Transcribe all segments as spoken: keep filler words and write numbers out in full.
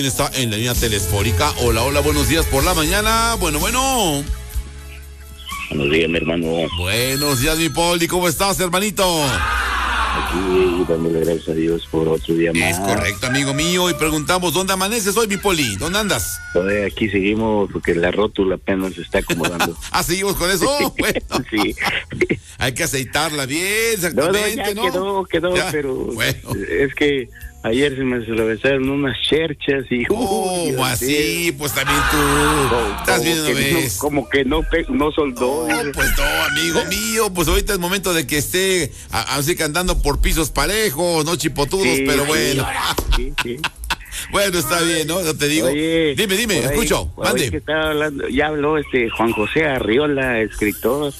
Está en la línea telefónica. Hola, hola, buenos días por la mañana. Bueno, bueno. Buenos días, mi hermano. Buenos días, mi Poli. ¿Cómo estás, hermanito? Aquí dándole gracias a Dios por otro día más. Es correcto, amigo mío. Y preguntamos, ¿dónde amaneces hoy, mi Poli? ¿Dónde andas? Todavía aquí seguimos porque la rótula apenas se está acomodando. ¿Ah, seguimos con eso? Bueno. Sí. Hay que aceitarla bien, exactamente, no, no, ya ¿no? quedó, quedó, ya. pero bueno. Es que ayer se me atravesaron unas cherchas y... ¿Cómo uy, así? Pues también tú no, estás viendo una vez. No, como que no, no soldó. No, pues no, amigo mío, pues ahorita es momento de que esté a, así que andando por pisos parejos, no chipotudos, sí, pero bueno. Sí, sí. Bueno, está bien, ¿no? Yo te digo. Oye, dime, dime, ahí, escucho, mande. Que estaba hablando, ya habló este Juan José Arriola, escritor.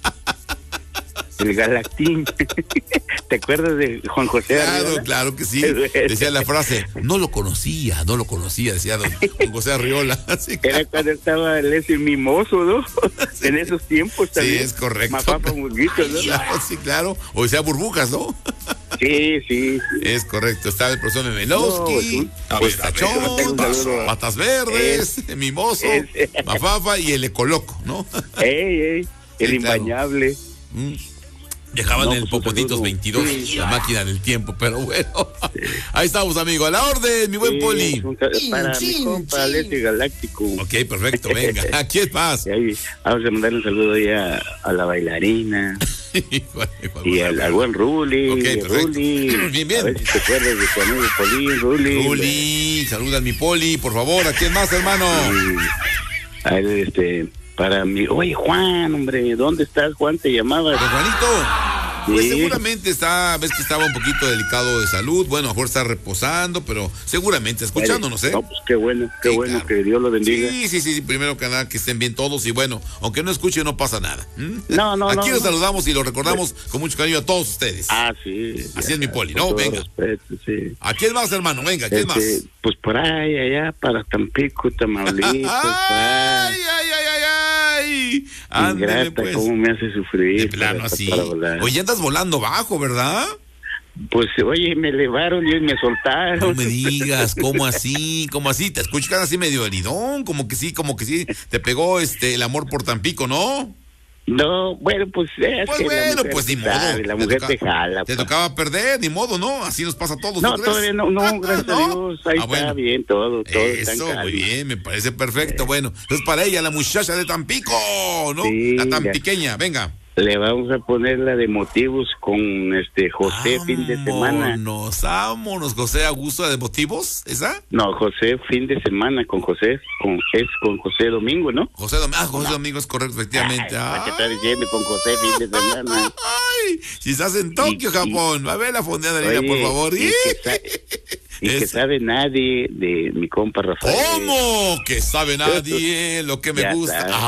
El Galactín. ¿Te acuerdas de Juan José Claro, Arriola? claro que sí. Decía la frase, no lo conocía, no lo conocía, decía don Juan José Arriola. Así que... Era cuando estaba el ese mimoso, ¿no? Sí. En esos tiempos también. Sí, es correcto. Mapapa Murguito, ¿no? Claro, sí, claro. O sea, burbujas, ¿no? Sí, sí, sí. Es correcto. Estaba el profesor Memelowski, no, pues, Tachón, Patas Verdes, es, Mimoso, es, Mafafa y el Ecoloco, ¿no? Ey, ey, el sí, imbañable. Claro. Mm. Dejaban no, en el pues, Popotitos veintidós, sí, la máquina del tiempo, pero bueno. Sí. Ahí estamos, amigo. A la orden, mi buen sí, Poli. Para sí, mi compa, sí. Leti Galáctico. Ok, perfecto, venga. Aquí es más. Ahí, vamos a mandar un saludo ahí a, a la bailarina. Y al, al buen Ruli. Ok, perfecto. Ruli. Bien, bien. A ver si te acuerdas de tu amigo Poli, Ruli. Ruli, saluda a mi Poli, por favor. ¿A quién más, hermano? A él, este... Para mí, oye Juan, hombre, ¿dónde estás, Juan? Te llamaba. ¿Pero Juanito? Pues sí. Seguramente está, ves que estaba un poquito delicado de salud, bueno, a lo mejor está reposando, pero seguramente escuchando, no sé. No, pues qué bueno, qué sí, bueno, claro. Que Dios lo bendiga. Sí, sí, sí, primero que nada, que estén bien todos y bueno, aunque no escuche no pasa nada. ¿Mm? No, no, Aquí no, los no. saludamos y los recordamos sí. Con mucho cariño a todos ustedes. Ah, sí. Así ya, es mi Poli, ¿no? Venga. Respeto, sí. ¿A quién más, hermano? Venga, ¿a quién este, más? Pues por ahí, allá, para Tampico, Tamaulipas. ay, ay, ay, ay, ay. Ándale, Ingrata, pues. ¿Cómo me hace sufrir? De plano para, así. Para Oye, andas volando bajo, ¿verdad? Pues, oye, me elevaron y me soltaron. No me digas, ¿cómo así? ¿Cómo así? Te escuchas así medio heridón, como que sí, como que sí, te pegó este el amor por Tampico, ¿no? No, bueno, pues es pues que bueno, pues ni modo. Sabe, la mujer te, toca, te jala. Te pa. tocaba perder, ni modo, ¿no? Así nos pasa a todos. No, todavía no, no, gracias ¿no? a Dios, ahí ah, está bueno. Bien todo, todo Eso, está muy bien, me parece perfecto. Eh. Bueno, entonces para ella, la muchacha de Tampico, ¿no? Sí, la tampiqueña, venga. Le vamos a poner la de motivos con este José vámonos, fin de semana. Vámonos, vámonos, José Augusto de motivos, ¿esa? No, José fin de semana con José, con es con José Domingo, ¿no? José Domingo, ah, José Domingo es correcto, efectivamente. Ay, ¿qué está diciendo con José fin de semana? Ay, si estás en Tokio, y, Japón, y, a ver la fondeada de por favor. Y, que, y que sabe nadie de mi compa Rafael. ¿Cómo? Que sabe nadie, lo que me ya gusta. Sabe.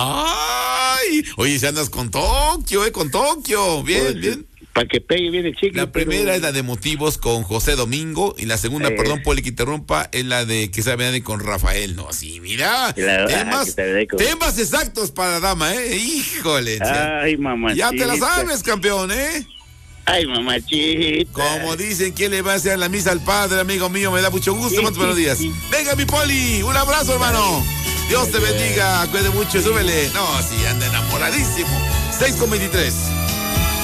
Ay, oye, si andas con Tokio, eh, con Tokio, bien, pues, bien. Para que pegue bien el chicle. La primera pero... es la de motivos con José Domingo y la segunda, eh. perdón, Poli, que interrumpa, es la de que sabe nadie con Rafael, ¿no? Así, mira, la, temas, con... temas exactos para la dama, ¿eh? Híjole. Ay, mamá. Ya te la sabes, campeón, ¿eh? Ay, mamachita. Como dicen, ¿quién le va a hacer la misa al padre, amigo mío? Me da mucho gusto, sí, buenos días. Sí. Venga, mi Poli, un abrazo, hermano. Dios te bendiga, cuide mucho, súbele. No, sí, anda enamoradísimo. seis con veintitrés.